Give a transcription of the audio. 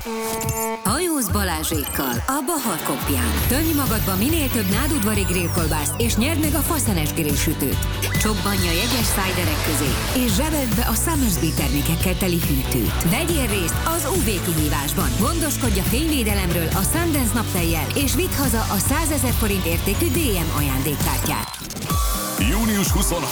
Hajóz Balázsékkal a Bahar Kopján. Tömj magadba minél több nádudvari grillkolbászt, és nyerd meg a faszenes grillsütőt. Csobbanj a jegyes szájderek közé, és zsebeld be a Summersby termékekkel teli hűtőt. Vegyél részt az UV kihívásban. Gondoskodj a fényvédelemről a Sundance naptejjel, és vidd haza a 100 000 forint értékű DM ajándékkártyát. Június 23